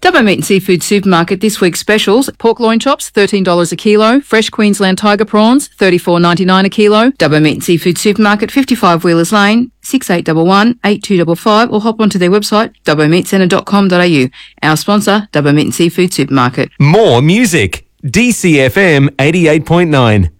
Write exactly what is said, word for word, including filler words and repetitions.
Dubbo Meat and Seafood Supermarket this week's specials: pork loin chops thirteen dollars a kilo, fresh Queensland tiger prawns thirty-four ninety-nine a kilo. Dubbo Meat and Seafood Supermarket, fifty-five Wheelers Lane, six eight one one, eight two five five, or hop onto their website dubbo meat centre dot com dot a u. Our sponsor, Dubbo Meat and Seafood Supermarket. More music. D C F M eighty-eight point nine.